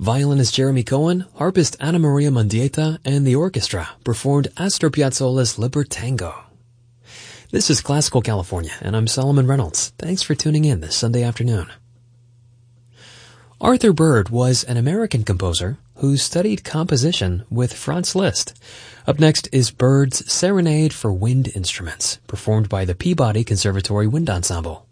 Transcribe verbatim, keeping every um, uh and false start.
Violinist Jeremy Cohen, harpist Anna Maria Mendieta, and the orchestra performed Astor Piazzolla's Libertango. This is Classical California, and I'm Solomon Reynolds. Thanks for tuning in this Sunday afternoon. Arthur Byrd was an American composer who studied composition with Franz Liszt. Up next is Byrd's Serenade for Wind Instruments, performed by the Peabody Conservatory Wind Ensemble.